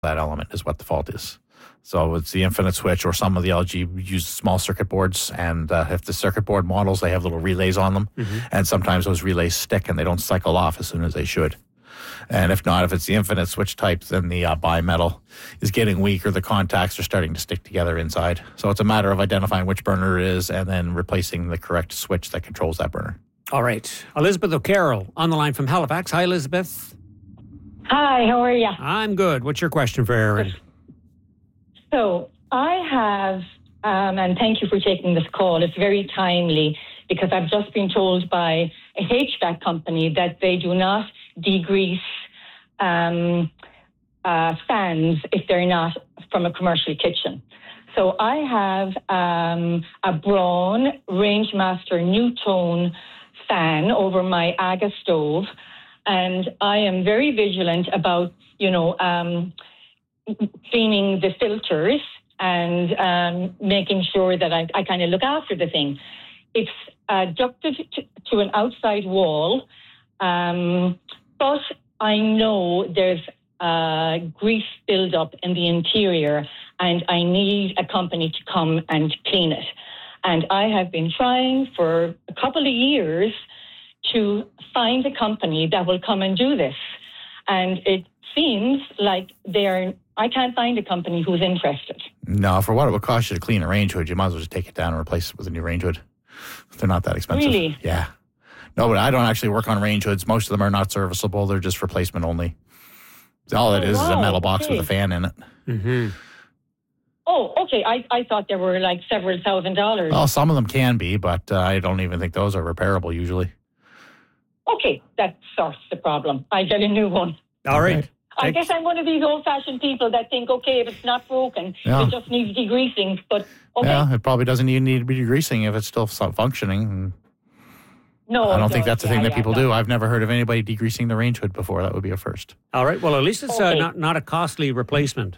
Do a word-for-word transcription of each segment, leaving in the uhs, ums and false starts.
that element is what the fault is. So it's the infinite switch, or some of the L G use small circuit boards, and uh, if the circuit board models, they have little relays on them, mm-hmm. and sometimes those relays stick and they don't cycle off as soon as they should. And if not, if it's the infinite switch type, then the uh, bimetal is getting weak, or the contacts are starting to stick together inside. So it's a matter of identifying which burner it is and then replacing the correct switch that controls that burner. All right. Elizabeth O'Carroll on the line from Halifax. Hi, Elizabeth. Hi, how are you? I'm good. What's your question for Aaron? So I have, um, and thank you for taking this call. It's very timely because I've just been told by a H V A C company that they do not degrease um, uh, fans if they're not from a commercial kitchen. So I have um, a Braun Rangemaster New-Tone fan over my Aga stove, and I am very vigilant about, you know, um, cleaning the filters and um, making sure that I, I kind of look after the thing. It's uh, ducted to, to an outside wall, um, but I know there's uh, grease buildup in the interior, and I need a company to come and clean it. And I have been trying for a couple of years to find a company that will come and do this. And it seems like they're, I can't find a company who's interested. No, for what it would cost you to clean a range hood, you might as well just take it down and replace it with a new range hood. They're not that expensive. Really? Yeah. No, but I don't actually work on range hoods. Most of them are not serviceable. They're just replacement only. All it oh, is wow. is a metal box okay. with a fan in it. Mm-hmm. Oh, okay. I, I thought there were like several thousand dollars. Well, some of them can be, but uh, I don't even think those are repairable usually. Okay, that sorts the problem. I get a new one. All right. I guess I'm one of these old-fashioned people that think, okay, if it's not broken, yeah. it just needs degreasing. But okay. Yeah, it probably doesn't even need to be degreasing if it's still functioning. No, I don't it think does. that's the yeah, thing that yeah, people yeah. do. I've never heard of anybody degreasing the range hood before. That would be a first. All right. Well, at least it's okay. uh, not not a costly replacement.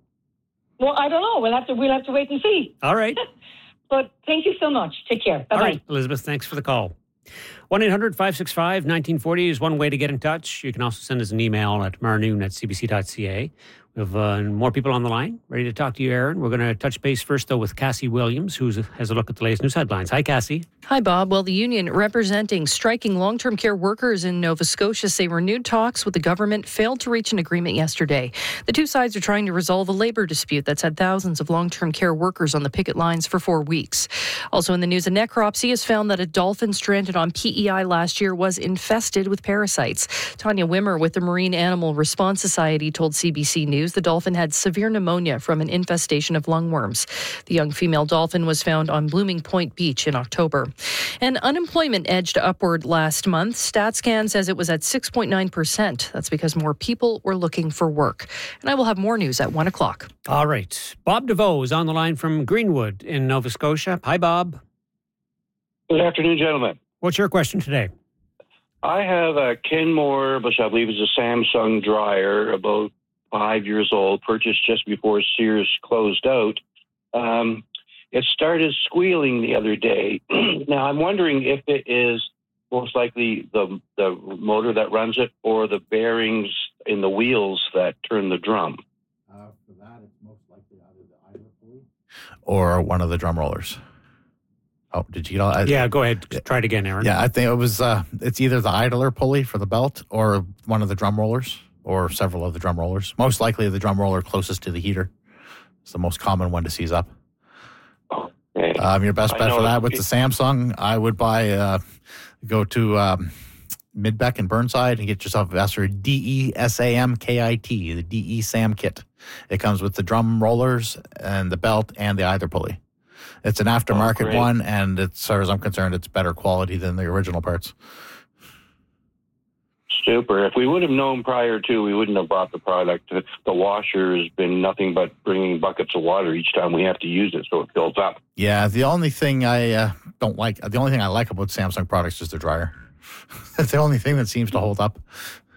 Well, I don't know. We'll have to we'll have to wait and see. All right. But thank you so much. Take care. Bye-bye. All right, Elizabeth, thanks for the call. one eight hundred five six five one nine four zero is one way to get in touch. You can also send us an email at marnoon at c b c dot c a. We have uh, more people on the line ready to talk to you, Aaron. We're going to touch base first, though, with Cassie Williams, who has a look at the latest news headlines. Hi, Cassie. Hi, Bob. Well, the union representing striking long-term care workers in Nova Scotia say renewed talks with the government failed to reach an agreement yesterday. The two sides are trying to resolve a labor dispute that's had thousands of long-term care workers on the picket lines for four weeks. Also in the news, a necropsy has found that a dolphin stranded on P E I last year was infested with parasites. Tanya Wimmer with the Marine Animal Response Society told C B C News the dolphin had severe pneumonia from an infestation of lungworms. The young female dolphin was found on Blooming Point Beach in October. And unemployment edged upward last month. StatsCan says it was at six point nine percent. That's because more people were looking for work. And I will have more news at one o'clock. All right. Bob DeVoe is on the line from Greenwood in Nova Scotia. Hi, Bob. Good afternoon, gentlemen. What's your question today? I have a Kenmore, which I believe is a Samsung dryer, about five years old, purchased just before Sears closed out. Um, it started squealing the other day. Now, I'm wondering if it is most likely the the motor that runs it or the bearings in the wheels that turn the drum. Uh, for that, it's most likely either the idler pulley or one of the drum rollers. Oh, did you get all that? Yeah, go ahead. Try it again, Aaron. Yeah, I think it was, uh, it's either the idler pulley for the belt or one of the drum rollers or several of the drum rollers. Most likely the drum roller closest to the heater. It's the most common one to seize up. Okay. Um, your best I bet for that it- with the Samsung, I would buy, uh, go to um, Midbeck and Burnside and get yourself a D E S A M K I T, the D E SAM kit. It comes with the drum rollers and the belt and the either pulley. It's an aftermarket oh, one, and it's, as far as I'm concerned, it's better quality than the original parts. Super. If we would have known prior to, we wouldn't have bought the product. The washer has been nothing but bringing buckets of water each time we have to use it, so it fills up. Yeah, the only thing I uh, don't like, the only thing I like about Samsung products is the dryer. That's the only thing that seems to hold up.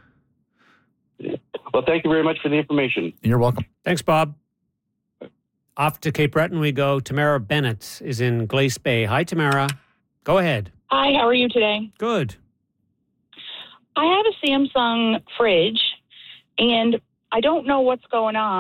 Well, thank you very much for the information. You're welcome. Thanks, Bob. Off to Cape Breton we go. Tamara Bennett is in Glace Bay. Hi, Tamara. Go ahead. Hi, how are you today? Good. I have a Samsung fridge, and I don't know what's going on.